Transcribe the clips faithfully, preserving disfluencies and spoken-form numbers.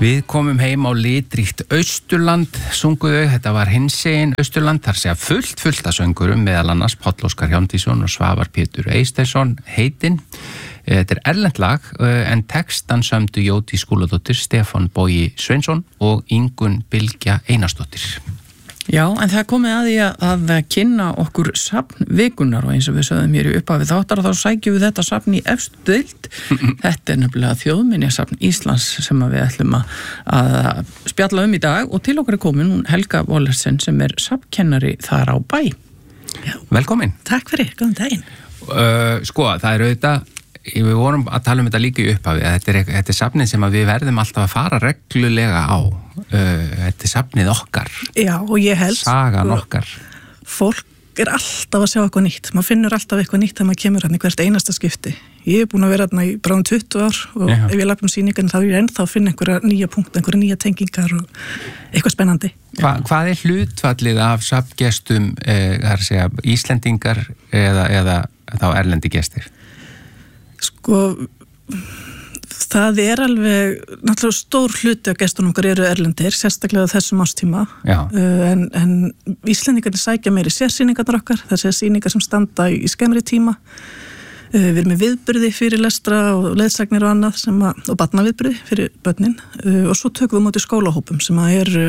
Við komum heim á litríkt Austurland, sunguðu, þetta var hinsegin Austurland, þar segja fullt, fullt að söngurum, meðal annars Páll Óskar Hjálmtýsson og Svavar Pétur Eystersson heitinn. Þetta er erlent lag, en textan sömdu Jódís Skúladóttir, Stefán Bogi Sveinsson og Ingunn Bylgja Einarsdóttir. Já, en það komið að því að, að kynna okkur safn vikunar og eins og við sögðum hér í upphafi þáttar og þá sækjum við þetta safn í efstu deild. Þetta er nefnilega þjóðminjasafn Íslands sem við ætlum að, að spjalla um í dag og til okkar er komin hún Helga Wollersen sem er safnkennari þar á bæ. Já. Velkomin. Takk fyrir, góðan daginn. Uh, sko, það er auðvitað, við vorum að tala um þetta líka í upphafi, að þetta er, þetta er safnið sem að við verðum alltaf að fara reglulega á. Uh, þetta er safnið okkar. Já, og ég held. Sagan okkar. Fólk er alltaf að sjá eitthvað nýtt. Maður finnur alltaf eitthvað nýtt þegar maður kemur hérna í hvert einasta skipti. Ég er búin að vera hérna í bráðum tuttugu ár og Já. Ef ég lappa um sýningan þá er ég ennþá að finna einhverja nýja punkt, einhverja nýja tengingar og eitthvað spennandi. Hva, hvað er hlutfallið af safngestum, eh, það er að segja, Íslendingar eða, eða þá erlendi gestir? Sko, það er alveg, náttúrulega stór hluti af gestunum okkar eru erlendir, sérstaklega þessum ástíma, uh, en, en Íslendingarnir sækja meiri sérsýningarnar okkar, það sé sýningar sem standa í, í skemmri tíma, uh, við erum með viðburði fyrir lestra og leiðsagnir og annað, sem að, og barnaviðburði fyrir börnin, uh, og svo tökum við móti skólahópum sem að er,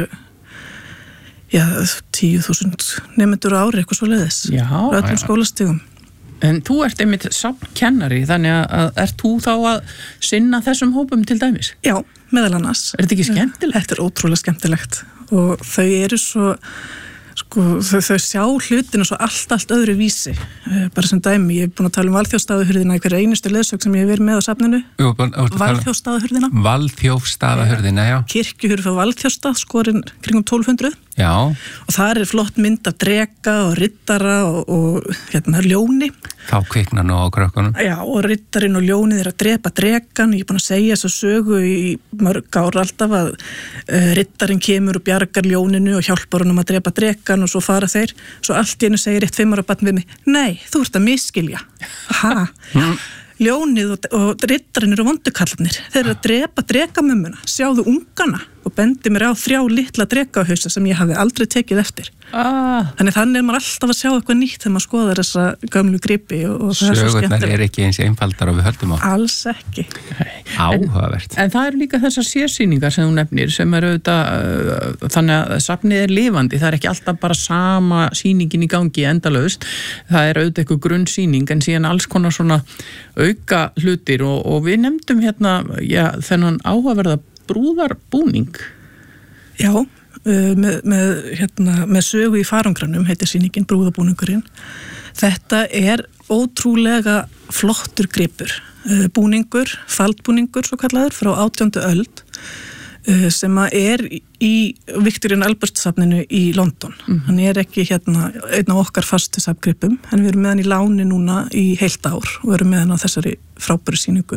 já, tíu þúsund nemendur á ári, eitthvað svo leiðis, öllum skólastigum. En þú ert einmitt safnkennari, þannig að ert þú þá að sinna þessum hópum til dæmis? Já, meðal annars. Er þetta ekki skemmtilegt? Þetta er ótrúlega skemmtilegt og þau eru svo, sko, þau, þau sjá hlutinu svo allt, allt öðru vísi. Bara sem dæmi, ég er búin að tala um Valþjófsstaðahurðina í hverja einustu leiðsögn sem ég hef verið með á safninu. Valþjófsstaðahurðina. Valþjófsstaðahurðina, já. Kirkjuhurð frá Valþjófsstað, skorinn kringum tólf hundruð. Já. Og það er flott mynd af dreka og riddara og, og hérna ljóni. Þá kviknar nú á krökkunum. Já, og riddarinn og ljónið er að drepa drekan. Ég er búin að segja þess að sögu í mörg ár alltaf að uh, riddarinn kemur og bjargar ljóninu og hjálpar honum að drepa drekan og svo fara þeir. Svo allt í einu segir eitt fimm ára barn við mig, nei, þú ert að misskilja. Ha, ljónið og, og riddarinn eru vondukallarnir. Þeir eru að drepa drekamömmuna, sjáðu ungana og bendi mér á þrjá litla drekahausa sem ég hafi aldrei tekið eftir. Ah. Þannig þannig er maður alltaf að sjá eitthvað nýtt þegar maður skoðar þessa gömlu gripi og, og það er svo skemmtilegt. Sögurnar er ekki eins einfaldar og við höldum á. Alls ekki. Áhugavert. En, en það eru líka þessar sérsýningar sem þú nefnir sem eru auðvitað, uh, þannig að safnið er lifandi, það er ekki alltaf bara sama sýningin í gangi endalaust, það er auðvitað eitthvað grunnsýning en síðan alls konar svona auka hlutir og, og við nefndum hérna, já, þennan áhugaverða brúðarbúning. Já, með, með, hérna, með sögu í farangranum heitir sýningin brúðarbúningurinn. Þetta er ótrúlega flottur gripur. Búningur, faldbúningur svo kallaður frá átjándu öld sem er í Victoria Albert safninu í London. Mm. Hann er ekki hérna einn af okkar fastu safngripum en við erum með hann í láni núna í heilt ár og erum með hann á þessari frábæru sýningu.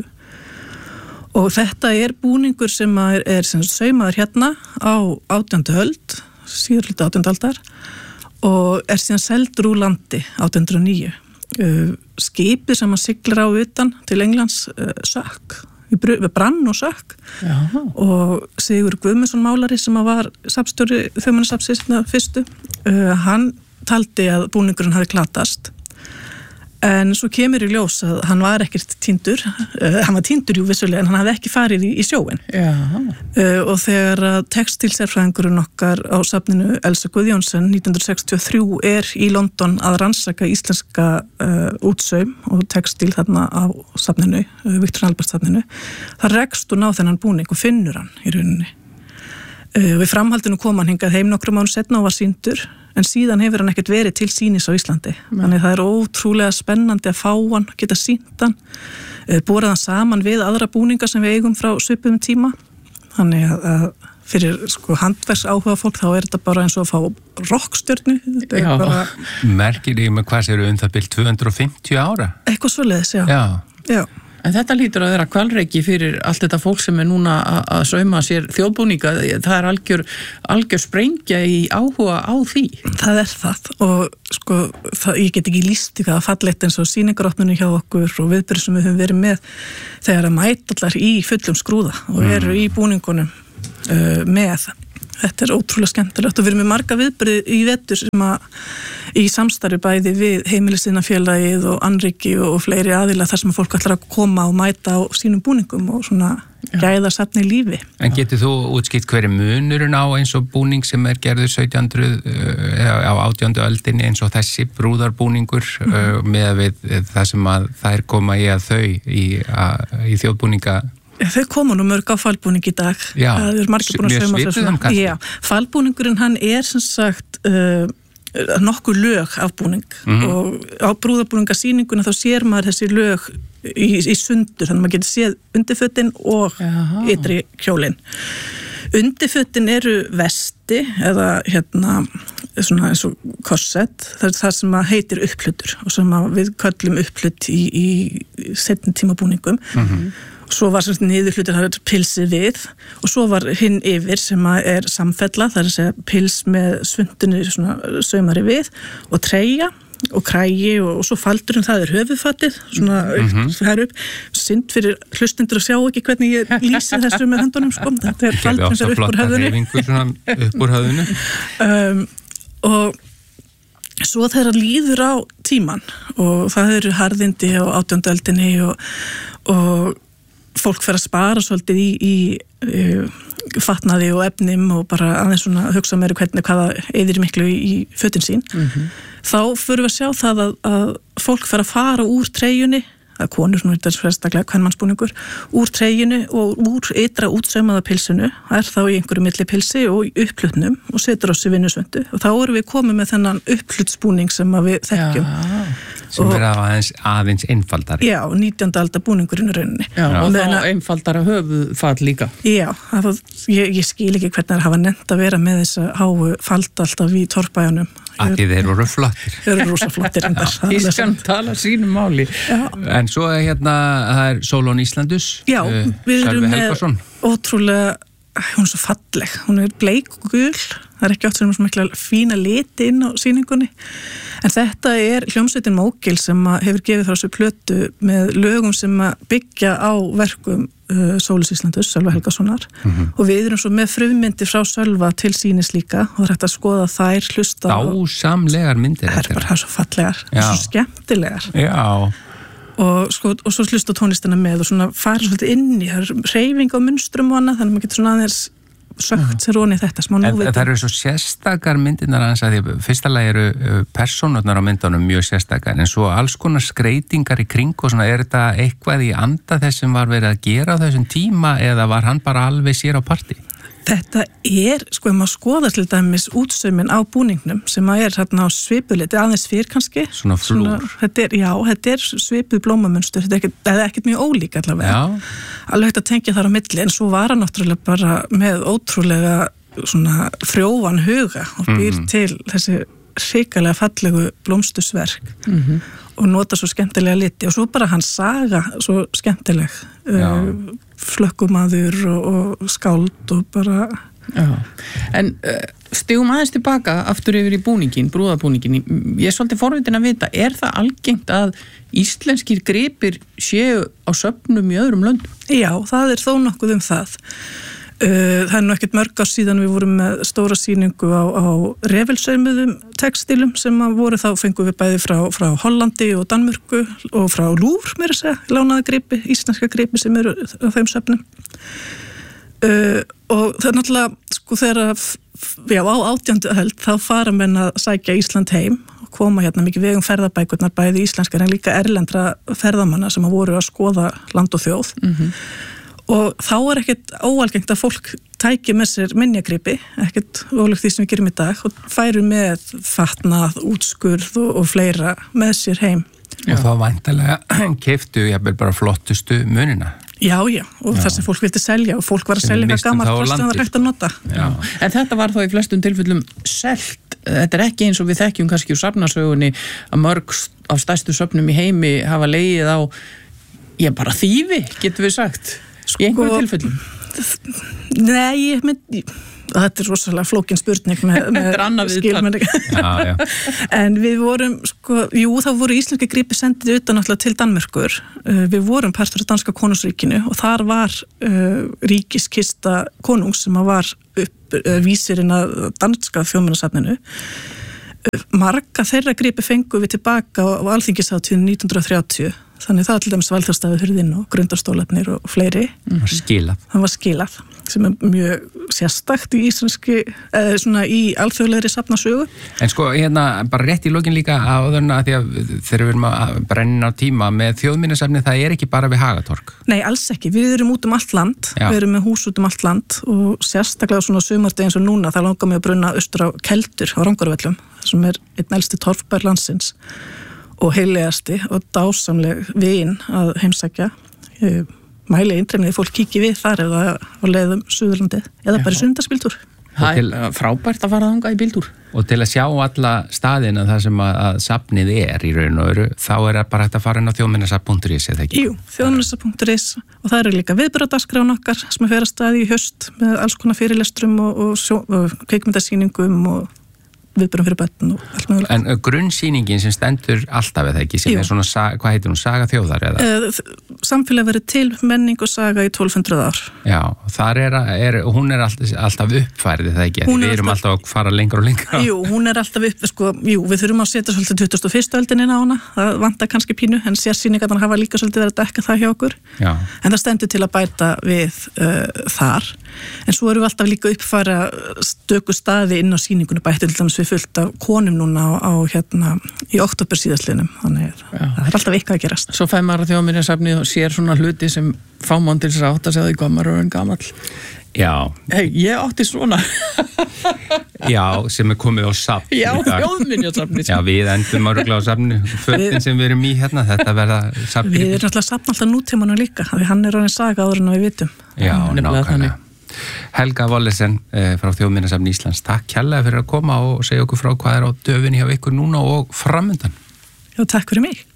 Og þetta er búningur sem er, er sem saumaður hérna á átjándu öld, síður hluti átjándu aldar og er síðan seldur úr landi átján hundruð og níu. Uh, skipið sem að siglir á utan til Englands uh, sökk, við brann og sökk. Jaha. Og Sigur Guðmundsson málari sem að var safnstjóri Þjóðminjasafnsins fyrstu, uh, hann taldi að búningurinn hafi glatast. En svo kemur í ljós að hann var ekkert týndur, uh, hann var týndur jú vissulega en hann hafði ekki farið í, í sjóin. Uh, og þegar textílsérfræðingurinn okkar á safninu Elsa Guðjónsson nítján hundruð sextíu og þrjú er í London að rannsaka íslenska uh, útsaum og textíl þarna á safninu, uh, Victoria Albert safninu, það rekst hún á þennan búning og finnur hann í rauninni. Uh, við framhaldinu kom hann hingað heim nokkrum mánuðum seinna og var sýndur. En síðan hefur hann ekkert verið til sýnis á Íslandi. Nei. Þannig það er ótrúlega spennandi að fá hann, geta sýnt hann, borað hann saman við aðra búninga sem við eigum frá svipuðum tíma. Þannig að fyrir sko, handverks áhuga fólk þá er þetta bara eins og að fá rockstjörnu. Bara... Merkir ég með hvað séu um það byrjum tvö hundruð og fimmtíu ára? Eitthvað svoleiðis, já. Já. Já. En þetta lítur að vera kvalreiki fyrir allt þetta fólk sem er núna að sauma sér þjóðbúninga. Það er algjör, algjör sprengja í áhuga á því. Það er það og sko, það, ég get ekki lýst í það fallegt eins og sýningaropnunni hjá okkur og viðbyrð sem við höfum verið með þegar að mæta allar í fullum skrúða og eru í búningunum uh, með. Þetta er ótrúlega skemmtilegt og við erum með marga viðburði í vetur sem að í samstarfi bæði við heimilisinafélagið og Annríki og fleiri aðila þar sem að fólk ætlar að koma og mæta á sínum búningum og svona gæða safni lífi. En getur þú útskipt hverju munurinn á eins og búning sem er gerður sautján hundruð á átjándu öldinni eins og þessi brúðarbúningur mm. með við það sem að þær koma í að þau í, að, í þjóðbúninga? Þau koma nú mörg á falbúning í dag. Já, mjög svipuðum kannski. Já, falbúningurinn hann er sem sagt uh, nokkur lög af búning mm-hmm. og á brúðarbúningasýninguna þá sér maður þessi lög í, í sundur, þannig að maður getur séð undirfötin og Jaha. Ytri kjólinn. Undirfötin eru vesti eða hérna svona eins og korsett, það er það sem heitir upplutur og sem við köllum upplut í, í seinni tíma búningum. Mm-hmm. Svo var sem niður hlutir það er pilsi við og svo var hinn yfir sem er samfella, það er að segja pils með svundunni svona saumari við og treyja og krægi og, og svo faldurinn það er höfuðfatið svona mm-hmm. hær upp, synd fyrir hlustendur að sjá ekki hvernig ég lýsi þessu með höndunum sko, þetta er faldurinn sem er upp úr höfðunni upp úr höfðunni um, og svo þegar líður á tíman og það eru harðindi á átjándu öldinni og, og fólk fer að spara svolítið í, í, í fatnaði og efnim og bara aðeins svona hugsa meira hvernig hvaða eyðir miklu í, í fötin sín. Mm-hmm. Þá fyrir við að sjá það að, að fólk fer að fara úr treyjunni, að konur, nú er þetta sérstaklega kvenmannsbúningur, úr treyjunni og úr ytra útsaumaða pilsinu, er þá í einhverju milli pilsi og í upplutnum og setur oss í vinnusvöndu og þá erum við komið með þennan upplutsbúning sem við þekkjum. Já. Sem er aðeins, aðeins einfaldari. Já, nítjánda aldar búningurinn í rauninni. Já, og, og þá einfaldara höfuðfall líka. Já, það, ég, ég skil ekki hvernig það hafa nefnt að vera með þessa háu falda alltaf í torfbæjanum. Að því þeir eru flottir. Þeir eru rosa flottir endar. Ískan tala sínu máli. Já. En svo er hérna, það er Sólon Íslandus. Já, uh, við erum með ótrúlega, hún er svo falleg, hún er bleik og gul, það er ekki átt sem er svo mikla fína liti inn á sýningunni, en þetta er hljómsveitin Mógil sem hefur gefið frá þessu plötu með lögum sem byggja á verkum uh, Sólus Íslandus, Sölva Helgasonar mm-hmm. og við erum svo með frummyndir frá Sölva til sýnis líka og það er hægt að skoða þær, hlusta Dásamlegar myndir. Það er bara svo fallegar, svo skemmtilegar. Já. Og, sko, og svo hlusta tónlistina með og svona fara svolítið inn í, það er hreyfing á munstrum og annað, þannig að maður getur svona aðeins sögt sér onni þetta smá núvita. En það eru svo sérstakar myndirnar aðeins að því fyrsta lagi eru persónurnar á myndunum mjög sérstakar en svo alls konar skreitingar í kring og svona er þetta eitthvað í anda þess sem var verið að gera á þessum tíma eða var hann bara alveg sér á parti? Þetta er, sko, ef maður skoðar til dæmis útsaumin á búningnum sem að er hérna á svipuleiti, aðeins fyrr kannski. Svona flúr. Svona, þetta er, já, þetta er svipuð blómamönstur, þetta er ekkert, eða ekkert mjög ólík allavega. Já. Alveg hægt að tengja þar á milli, en svo var hann náttúrulega bara með ótrúlega svona frjóan huga og býr mm-hmm. til þessi hrikalega fallegu blómstusverk mm-hmm. og nota svo skemmtilega liti og svo bara hans saga svo skemmtileg uh, flökkumaður og, og skáld og bara Já. En uh, stigum aðeins tilbaka aftur yfir í búningin, brúðabúningin ég er svolítið forvitin að vita, er það algengt að íslenskir gripir séu á söfnum í öðrum löndum? Já, það er þó nokkuð um það Uh, það er nú ekkert mörg ár síðan við vorum með stóra sýningu á, á refilsaumuðum textilum sem voru þá fengum við bæði frá, frá Hollandi og Danmörku og frá Louvre meira að segja, lánaða gripi, íslenska gripi sem eru á þeim söfnum uh, og það er náttúrulega sko þegar já, á átjándu öld þá fara menn að sækja Ísland heim og koma hérna mikið vegum ferðabækurnar bæði íslenskar en líka erlendra ferðamanna sem voru að skoða land og þjóð mm-hmm. og þá er ekkert óalgengt að fólk tæki með sér minjagripi, ekkert ólíkt því sem við gerum í dag og færu með fatnað, útskurð og, og fleira með sér heim. Og já. Þá væntalega keyptu jafnvel bara flottustu munina. Já, já, og já. Það sem fólk vildi selja og fólk var að selja eitthvað gamalt plast sem það var hægt að nota. Já. En þetta var þá í flestum tilfellum selt. Þetta er ekki eins og við þekkjum kannski úr safnasögunni að mörg af stærstu söfnum í heimi hafa legið á, já bara þýfi, getum við sagt. Í einhverju tilfellum? Nei, ég mynd, og þetta er rosalega flókin spurning með, með skilmenning. Já, já. En við vorum, sko, jú, þá voru íslenski gripir sendið utan náttúrulega til Danmerkur. Uh, við vorum partur af danska konungsríkinu og þar var uh, ríkiskista konungs sem var upp uh, vísirinn að danska þjóðminjasafninu. Marga þeirra gripi fengu við tilbaka á, á alþingishátíðinni nítján hundruð og þrjátíu. Þannig það er til dæmis Valþjóðsstaður hurðinn og grundarstólarnir og fleiri. Það var skilað. Það var skilað, sem er mjög sérstakt í íslenski, eða svona í alþjóðlegri safnasögu. En sko, hérna, bara rétt í lokin líka áðurna að því að þegar við erum að brenna á tíma með þjóðminjasafni, það er ekki bara við Hagatorg. Nei, alls ekki. Við erum út um allt land, Já. Við erum með hús út um allt land og sérstaklega svona sumardegi eins og núna, það langar mig að brunna austur á Keldur á Rangárvöllum, sem er einn elsti torfbær landsins og heiligasti og dásamleg veginn að heimsækja. Ég mæli eindreifnið fólk kíki við þar eða á leiðum Suðurlandið eða bara í sundarspíltúr. Það er frábært að fara þangað í bíltúr. Og til að sjá alla staðina þar sem að, að safnið er í raun og öru, þá er það bara hægt að fara inn á þjóðminjasafn punktur is eða ekki? Jú, þjóðminjasafn punktur is og það eru líka viðburðardagskrán okkar sem er fyrir að staði í haust með alls konar fyrirlestrum og, og, sjó, og kvikmyndasýningum og viðbyrjum fyrir börn og allt mögulegt. En grunnsýningin sem stendur alltaf eða ekki, sem Jú. Er svona, hvað heitir hún, Saga þjóðar eða? Uh, samfélag verið til menning og saga í tólf hundruð ár. Já, þar er, er hún er alltaf, alltaf uppfærið það ekki, við erum alltaf, alltaf að fara lengra og lengra. Jú, hún er alltaf upp, sko, jú, við þurfum að setja svolítið tuttugasta og fyrstu öldin inn á hana, það vantar kannski pínu, en sérsýningarnar hafa líka svolítið verið að dekka það hjá okkur. Já. En það stendur til að bæta við uh, þar, en svo erum við alltaf líka uppfæra stöku staði inn á sýningunni bætti til dæmis við fullt af konum núna á, á hérna í október síðastliðnum, þannig að það er alltaf eitthvað að gerast. Svo fær maður að þjóðminjasafnið og sér svona hluti sem fá mann til þess að átta sig að því hvað maður er en gamall. Já. Hei, ég átti svona. Já, sem er komið á safn. Já, þjóðminjasafnið. Já, við endum örgulega á safnu, fötin sem við erum í hérna, þetta verða safn. Við erum alltaf safn alltaf nútímanum líka, því hann er orðinn saga áður en við vitum. Já, nákvæmlega. Helga Wollesen frá Þjóðminjasafni Íslands, takk kærlega fyrir að koma og segja okkur frá hvað er á döfinni hjá ykkur núna og framöndan. Já, takk fyrir mig.